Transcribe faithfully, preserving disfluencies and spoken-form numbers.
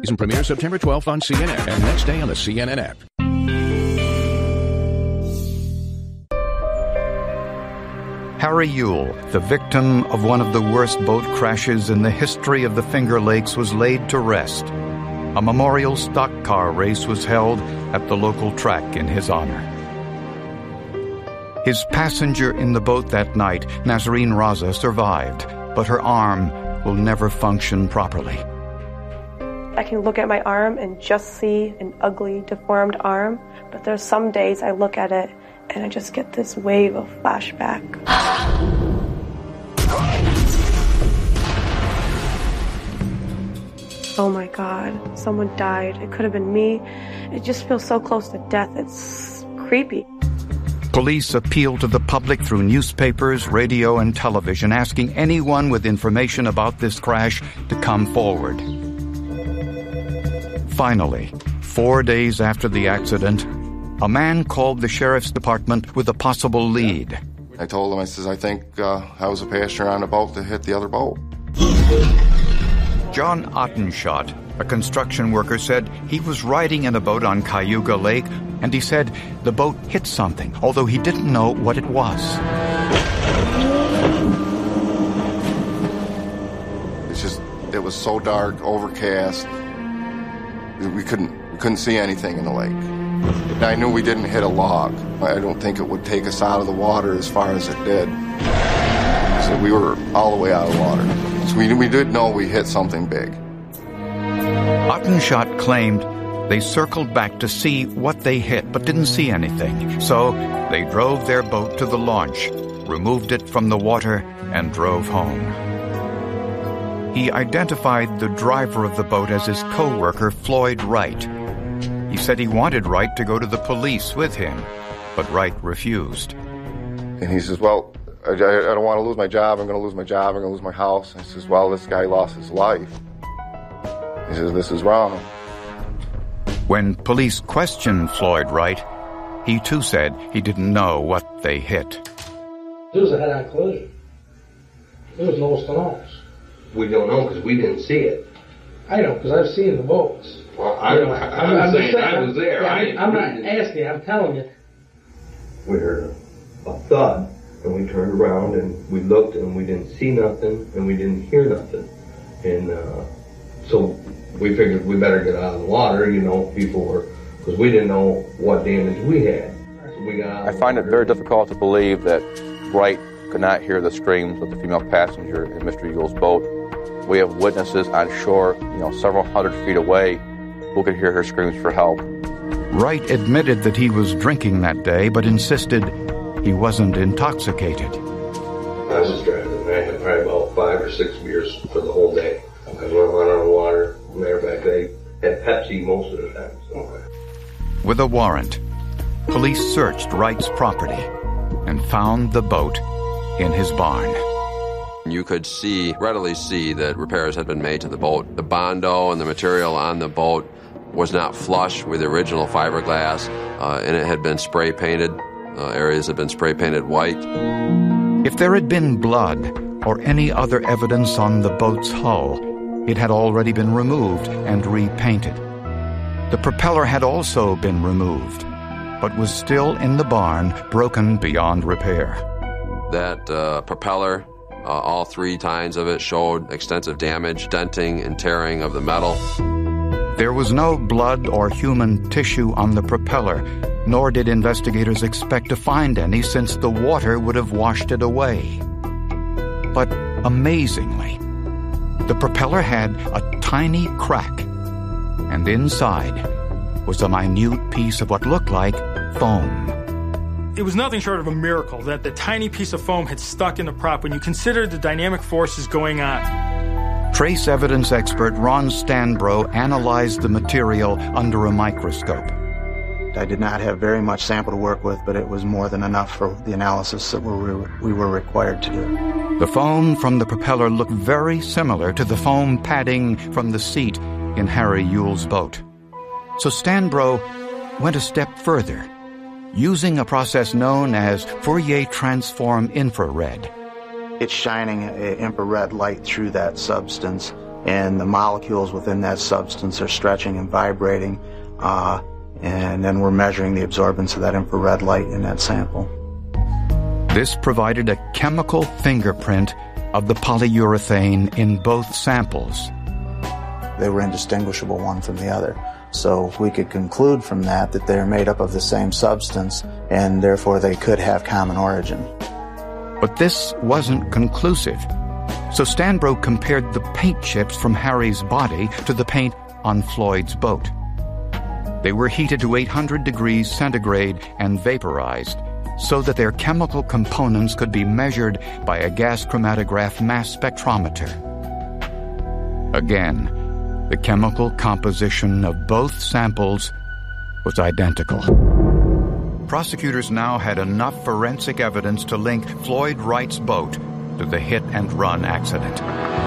Season premieres September twelfth on C N N and next day on the C N N app. Harry Yule, the victim of one of the worst boat crashes in the history of the Finger Lakes, was laid to rest. A memorial stock car race was held at the local track in his honor. His passenger in the boat that night, Nazarene Raza, survived, but her arm will never function properly. I can look at my arm and just see an ugly, deformed arm, but there's some days I look at it and I just get this wave of flashback. Oh my God, someone died. It could have been me. It just feels so close to death. It's creepy. Police appeal to the public through newspapers, radio, and television, asking anyone with information about this crash to come forward. Finally, four days after the accident, a man called the sheriff's department with a possible lead. I told him, I says, I think uh, I was a passenger on a boat that hit the other boat. John Ottenshot, a construction worker, said he was riding in a boat on Cayuga Lake, and he said the boat hit something, although he didn't know what it was. It's just, it was so dark, overcast. We couldn't, we couldn't see anything in the lake. And I knew we didn't hit a log. I don't think it would take us out of the water as far as it did. So we were all the way out of water. So we, we did know we hit something big. Ottenshot claimed they circled back to see what they hit, but didn't see anything. So they drove their boat to the launch, removed it from the water, and drove home. He identified the driver of the boat as his co-worker, Floyd Wright. He said he wanted Wright to go to the police with him, but Wright refused. And he says, well, I, I don't want to lose my job. I'm going to lose my job. I'm going to lose my house. And he says, well, this guy lost his life. He says, this is wrong. When police questioned Floyd Wright, he too said he didn't know what they hit. It was a head-on collision. There was no stones. We don't know because we didn't see it. I know, because I've seen the boats. Well, I'm, you know, I'm, I'm, I'm saying, saying I was there. Yeah, I, I'm not asking, I'm telling you. We heard a, a thud, and we turned around, and we looked, and we didn't see nothing, and we didn't hear nothing. And uh, so we figured we better get out of the water, you know, before, because we didn't know what damage we had. So we got out of I find water. it very difficult to believe that Wright could not hear the screams of the female passenger in Mister Yule's boat. We have witnesses on shore, you know, several hundred feet away, who could hear her screams for help. Wright admitted that he was drinking that day, but insisted he wasn't intoxicated. I was driving, and I had probably about five or six beers for the whole day. I went on water. Matter of fact, I had Pepsi most of the time. So. With a warrant, police searched Wright's property and found the boat in his barn. You could see, readily see that repairs had been made to the boat. The Bondo and the material on the boat was not flush with the original fiberglass, uh, and it had been spray painted. Uh, areas had been spray painted white. If there had been blood or any other evidence on the boat's hull, it had already been removed and repainted. The propeller had also been removed, but was still in the barn, broken beyond repair. That uh, propeller, uh, all three tines of it showed extensive damage, denting and tearing of the metal. There was no blood or human tissue on the propeller, nor did investigators expect to find any since the water would have washed it away. But amazingly, the propeller had a tiny crack, and inside was a minute piece of what looked like foam. It was nothing short of a miracle that the tiny piece of foam had stuck in the prop when you consider the dynamic forces going on. Trace evidence expert Ron Stanbro analyzed the material under a microscope. I did not have very much sample to work with, but it was more than enough for the analysis that we were, we were required to do. The foam from the propeller looked very similar to the foam padding from the seat in Harry Yule's boat. So Stanbro went a step further, using a process known as Fourier transform infrared. It's shining an infrared light through that substance, and the molecules within that substance are stretching and vibrating, uh, and then we're measuring the absorbance of that infrared light in that sample. This provided a chemical fingerprint of the polyurethane in both samples. They were indistinguishable one from the other. So we could conclude from that that they're made up of the same substance, and therefore they could have common origin. But this wasn't conclusive. So Stanbro compared the paint chips from Harry's body to the paint on Floyd's boat. They were heated to eight hundred degrees centigrade and vaporized so that their chemical components could be measured by a gas chromatograph mass spectrometer. Again, the chemical composition of both samples was identical. Prosecutors now had enough forensic evidence to link Floyd Wright's boat to the hit-and-run accident.